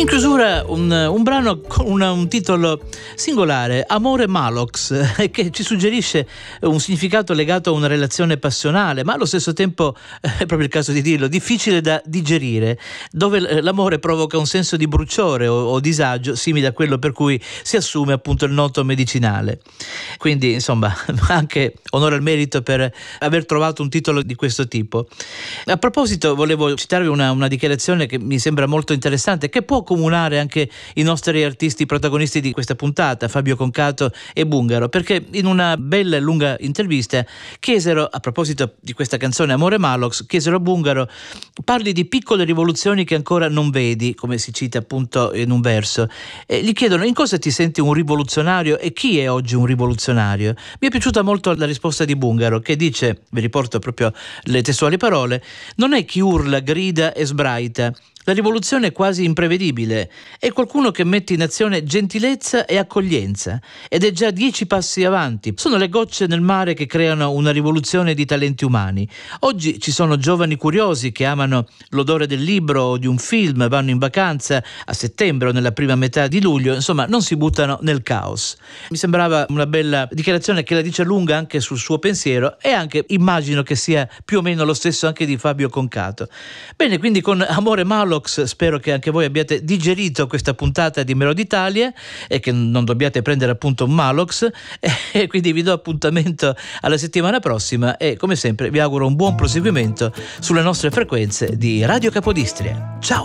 In chiusura un brano con un titolo singolare, Amore Malox, che ci suggerisce un significato legato a una relazione passionale, ma allo stesso tempo, è proprio il caso di dirlo, difficile da digerire, dove l'amore provoca un senso di bruciore o disagio simile a quello per cui si assume appunto il noto medicinale. Quindi insomma anche onore al merito per aver trovato un titolo di questo tipo. A proposito, volevo citarvi una dichiarazione che mi sembra molto interessante, che può comunare anche i nostri artisti protagonisti di questa puntata, Fabio Concato e Bungaro, perché in una bella e lunga intervista chiesero, a proposito di questa canzone Amore Malox, chiesero a Bungaro: parli di piccole rivoluzioni che ancora non vedi, come si cita appunto in un verso, e gli chiedono: in cosa ti senti un rivoluzionario e chi è oggi un rivoluzionario? Mi è piaciuta molto la risposta di Bungaro, che dice, vi riporto proprio le testuali parole: non è chi urla, grida e sbraita. La rivoluzione è quasi imprevedibile, è qualcuno che mette in azione gentilezza e accoglienza ed è già 10 passi avanti. Sono le gocce nel mare che creano una rivoluzione di talenti umani. Oggi ci sono giovani curiosi che amano l'odore del libro o di un film, vanno in vacanza a settembre o nella prima metà di luglio, insomma non si buttano nel caos. Mi sembrava una bella dichiarazione che la dice lunga anche sul suo pensiero, e anche immagino che sia più o meno lo stesso anche di Fabio Concato. Bene, quindi con Amore Malox spero che anche voi abbiate digerito questa puntata di Melody Italia e che non dobbiate prendere appunto un Malox, e quindi vi do appuntamento alla settimana prossima e come sempre vi auguro un buon proseguimento sulle nostre frequenze di Radio Capodistria. Ciao!